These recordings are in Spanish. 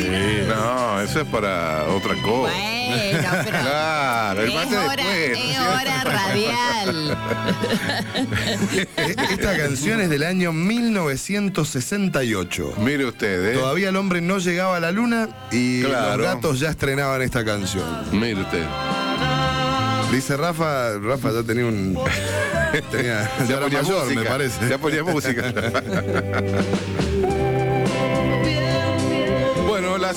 Sí. No, eso es para otra cosa. Bueno, pero claro, el mate después. Es hora radial. Esta canción es del año 1968. Mire usted, ¿eh? Todavía el hombre no llegaba a la luna y Claro. los gatos ya estrenaban esta canción. Mire usted. Dice Rafa ya tenía un... ya era ponía mayor, música, me parece. ya ponía música. Bueno, las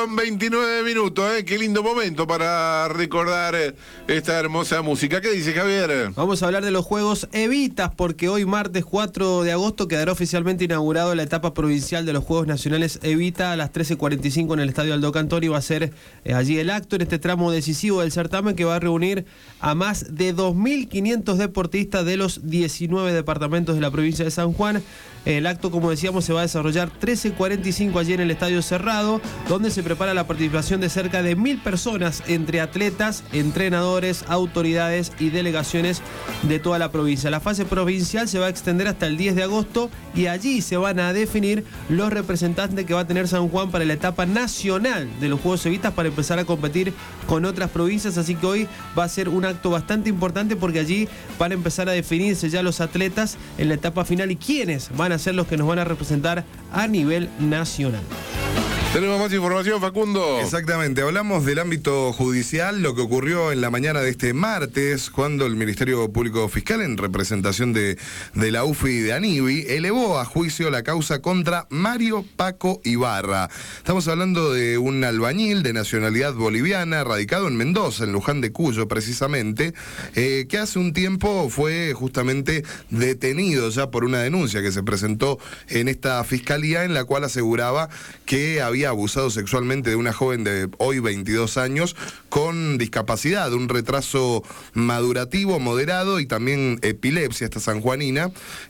11:29, ¿eh? Qué lindo momento para recordar esta hermosa música. ¿Qué dice Javier? Vamos a hablar de los Juegos Evitas, porque hoy martes 4 de agosto quedará oficialmente inaugurado la etapa provincial de los Juegos Nacionales Evita a las 13:45 en el Estadio Aldo Cantón, y va a ser allí el acto en este tramo decisivo del certamen que va a reunir a más de 2.500 deportistas de los 19 departamentos de la provincia de San Juan. El acto, como decíamos, se va a desarrollar 13:45 allí en el Estadio Cerrado, donde se prepara la participación de cerca de 1.000 personas, entre atletas, entrenadores, autoridades y delegaciones de toda la provincia. La fase provincial se va a extender hasta el 10 de agosto y allí se van a definir los representantes que va a tener San Juan para la etapa nacional de los Juegos Evitas, para empezar a competir con otras provincias. Así que hoy va a ser un acto bastante importante, porque allí van a empezar a definirse ya los atletas en la etapa final y quiénes van a ser los que nos van a representar a nivel nacional. ¿Tenemos más información, Facundo? Exactamente, hablamos del ámbito judicial, lo que ocurrió en la mañana de este martes, cuando el Ministerio Público Fiscal, en representación de la UFI y de ANIVI, elevó a juicio la causa contra Mario Paco Ibarra. Estamos hablando de un albañil de nacionalidad boliviana, radicado en Mendoza, en Luján de Cuyo precisamente, que hace un tiempo fue justamente detenido ya por una denuncia que se presentó en esta fiscalía, en la cual aseguraba que había abusado sexualmente de una joven de hoy 22 años con discapacidad, un retraso madurativo moderado y también epilepsia, esta sanjuanina.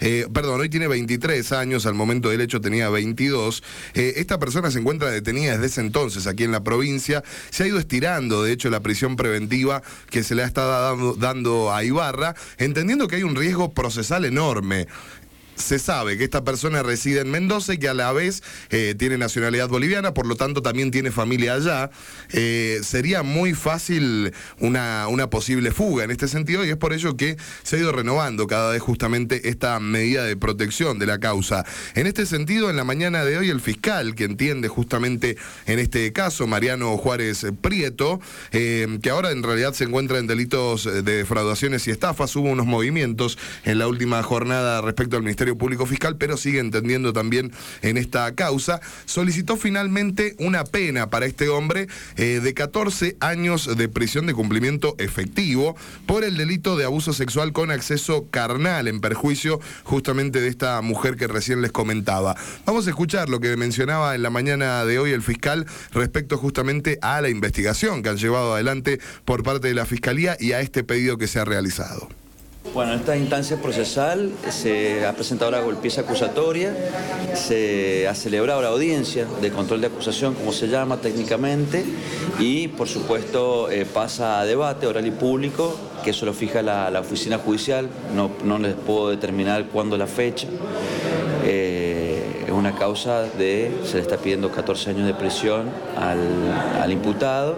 Hoy tiene 23 años, al momento del hecho tenía 22. Esta persona se encuentra detenida desde ese entonces aquí en la provincia. Se ha ido estirando, de hecho, la prisión preventiva que se le ha estado dando a Ibarra, entendiendo que hay un riesgo procesal enorme. Se sabe que esta persona reside en Mendoza y que a la vez tiene nacionalidad boliviana, por lo tanto también tiene familia allá. Sería muy fácil una posible fuga en este sentido, y es por ello que se ha ido renovando cada vez justamente esta medida de protección de la causa. En este sentido, en la mañana de hoy, el fiscal que entiende justamente en este caso, Mariano Juárez Prieto, que ahora en realidad se encuentra en delitos de defraudaciones y estafas, hubo unos movimientos en la última jornada respecto al Ministerio Público Fiscal, pero sigue entendiendo también en esta causa, solicitó finalmente una pena para este hombre de 14 años de prisión de cumplimiento efectivo por el delito de abuso sexual con acceso carnal en perjuicio justamente de esta mujer que recién les comentaba. Vamos a escuchar lo que mencionaba en la mañana de hoy el fiscal respecto justamente a la investigación que han llevado adelante por parte de la Fiscalía y a este pedido que se ha realizado. Bueno, en esta instancia procesal se ha presentado la golpiza acusatoria, se ha celebrado la audiencia de control de acusación, como se llama técnicamente, y por supuesto pasa a debate oral y público, que eso lo fija la oficina judicial. No les puedo determinar cuándo la fecha. Es una causa se le está pidiendo 14 años de prisión al imputado.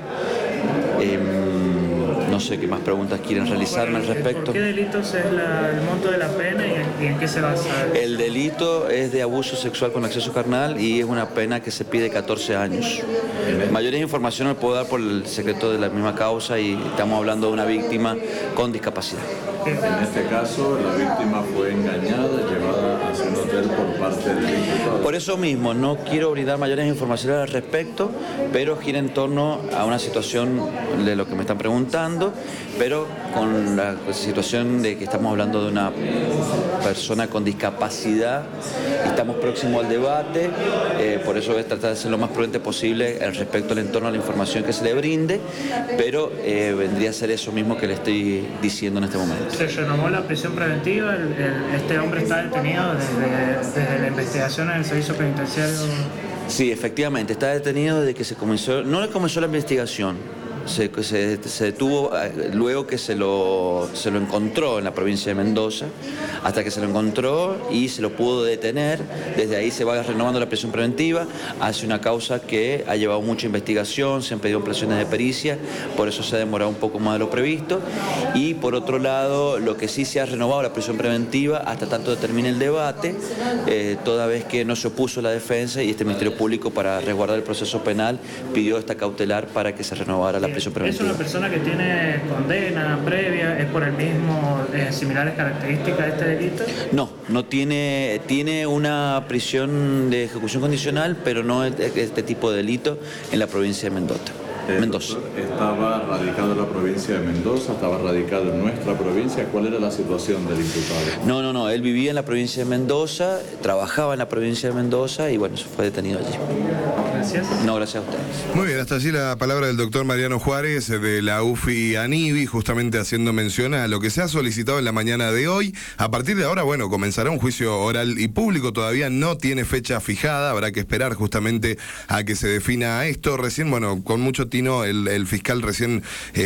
No sé qué más preguntas quieren realizarme al respecto. ¿Por qué delitos es el monto de la pena y en qué se basa? El delito es de abuso sexual con acceso carnal y es una pena que se pide 14 años. Mayores informaciones puedo dar por el secreto de la misma causa, y estamos hablando de una víctima con discapacidad. En este caso, la víctima fue engañada, llevada hacia un hotel por parte del imputado. Por eso mismo, no quiero brindar mayores informaciones al respecto, pero gira en torno a una situación de lo que me están preguntando, pero con la situación de que estamos hablando de una persona con discapacidad, estamos próximos al debate, por eso voy a tratar de ser lo más prudente posible respecto al entorno a la información que se le brinde, pero vendría a ser eso mismo que le estoy diciendo en este momento. Se renovó la prisión preventiva, este hombre está detenido desde la investigación en el servicio penitenciario. Sí, efectivamente, está detenido desde que no comenzó la investigación. se detuvo luego que se lo encontró en la provincia de Mendoza, hasta que se lo encontró y se lo pudo detener. Desde ahí se va renovando la prisión preventiva, hace una causa que ha llevado mucha investigación, se han pedido ampliaciones de pericia, por eso se ha demorado un poco más de lo previsto. Y por otro lado, lo que sí se ha renovado la prisión preventiva hasta tanto termine el debate, toda vez que no se opuso la defensa y este Ministerio Público, para resguardar el proceso penal, pidió esta cautelar para que se renovara la prisión preventiva. ¿Es una persona que tiene condena previa? ¿Es por el mismo, similares características de este delito? No tiene una prisión de ejecución condicional, pero no este tipo de delito en la provincia de Mendoza. Estaba radicado en la provincia de Mendoza, estaba radicado en nuestra provincia. ¿Cuál era la situación del imputado? No, él vivía en la provincia de Mendoza, trabajaba en la provincia de Mendoza y bueno, fue detenido allí. Gracias. No, gracias a ustedes. Muy bien, hasta allí la palabra del doctor Mariano Juárez de la UFI ANIVI, justamente haciendo mención a lo que se ha solicitado en la mañana de hoy. A partir de ahora, bueno, comenzará un juicio oral y público, todavía no tiene fecha fijada, habrá que esperar justamente a que se defina esto. Recién, bueno, con mucho tino, el fiscal recién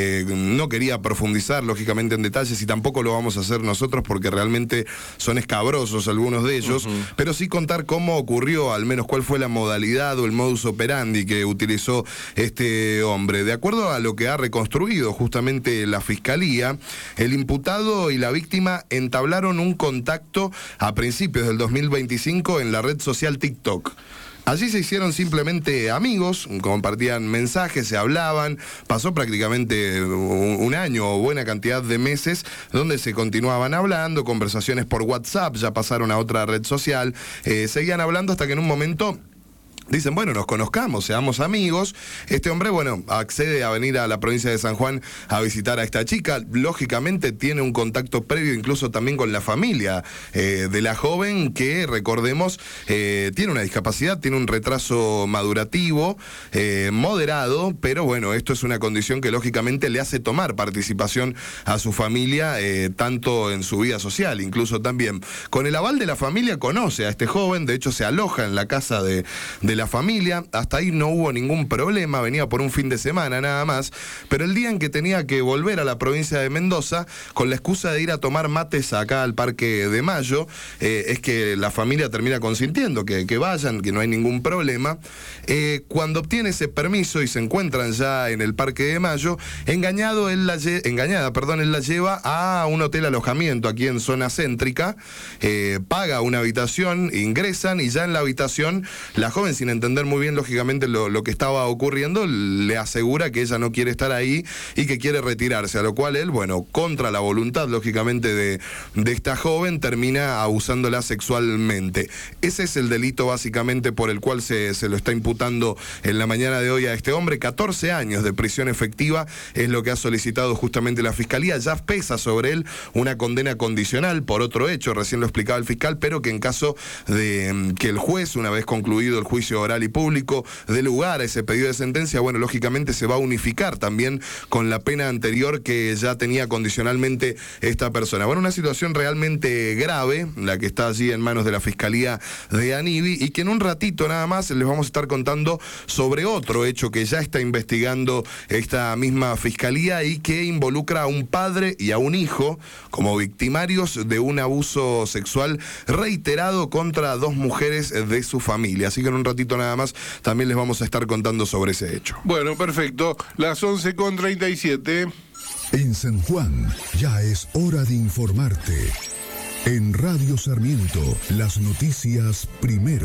no quería profundizar, lógicamente, en detalles, y tampoco lo vamos a hacer nosotros porque realmente son escabrosos algunos de ellos, pero sí contar cómo ocurrió, al menos cuál fue la modalidad o el modus operandi que utilizó este hombre. De acuerdo a lo que ha reconstruido justamente la Fiscalía, el imputado y la víctima entablaron un contacto a principios del 2025 en la red social TikTok. Allí se hicieron simplemente amigos, compartían mensajes, se hablaban, pasó prácticamente un año o buena cantidad de meses donde se continuaban hablando, conversaciones por WhatsApp, ya pasaron a otra red social, seguían hablando hasta que en un momento dicen, bueno, nos conozcamos, seamos amigos. Este hombre, bueno, accede a venir a la provincia de San Juan a visitar a esta chica. Lógicamente tiene un contacto previo incluso también con la familia de la joven, que, recordemos, tiene una discapacidad, tiene un retraso madurativo moderado, pero bueno, esto es una condición que lógicamente le hace tomar participación a su familia, tanto en su vida social, incluso también. Con el aval de la familia conoce a este joven, de hecho se aloja en la casa de la familia, hasta ahí no hubo ningún problema, venía por un fin de semana nada más, pero el día en que tenía que volver a la provincia de Mendoza, con la excusa de ir a tomar mates acá al Parque de Mayo, es que la familia termina consintiendo que vayan, que no hay ningún problema. Cuando obtiene ese permiso y se encuentran ya en el Parque de Mayo, engañada, él la lleva a un hotel alojamiento aquí en zona céntrica, paga una habitación, ingresan, y ya en la habitación la joven, sin entender muy bien lógicamente lo que estaba ocurriendo, le asegura que ella no quiere estar ahí y que quiere retirarse, a lo cual él, bueno, contra la voluntad lógicamente de esta joven, termina abusándola sexualmente. Ese es el delito básicamente por el cual se lo está imputando en la mañana de hoy a este hombre. 14 años de prisión efectiva es lo que ha solicitado justamente la Fiscalía. Ya pesa sobre él una condena condicional por otro hecho, recién lo explicaba el fiscal, pero que en caso de que el juez, una vez concluido el juicio oral y público, dé lugar a ese pedido de sentencia, bueno, lógicamente se va a unificar también con la pena anterior que ya tenía condicionalmente esta persona. Bueno, una situación realmente grave, la que está allí en manos de la Fiscalía de ANIVI, y que en un ratito nada más les vamos a estar contando sobre otro hecho que ya está investigando esta misma Fiscalía y que involucra a un padre y a un hijo como victimarios de un abuso sexual reiterado contra dos mujeres de su familia. Así que en un ratito nada más también les vamos a estar contando sobre ese hecho. Bueno, perfecto. Las 11:37. En San Juan ya es hora de informarte. En Radio Sarmiento, las noticias primero.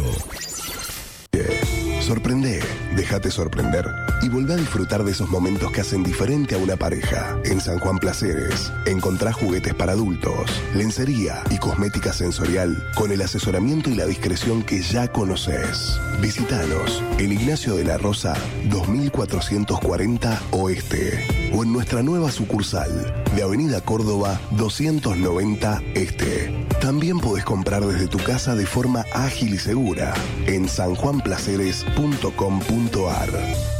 Sorprende, déjate sorprender y volvé a disfrutar de esos momentos que hacen diferente a una pareja. En San Juan Placeres encontrás juguetes para adultos, lencería y cosmética sensorial con el asesoramiento y la discreción que ya conoces. Visítanos en Ignacio de la Rosa 2440 Oeste o en nuestra nueva sucursal de Avenida Córdoba 290 Este. También podés comprar desde tu casa de forma ágil y segura en sanjuanplaceres.com.ar.